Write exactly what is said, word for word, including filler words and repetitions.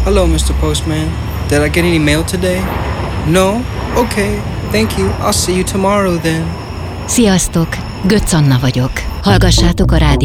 Hello, mister Postman. Did I get any mail today? No? Okay, thank you. I'll see you tomorrow then. Sziasztok! Götz Anna vagyok. Hallgassátok a rádió.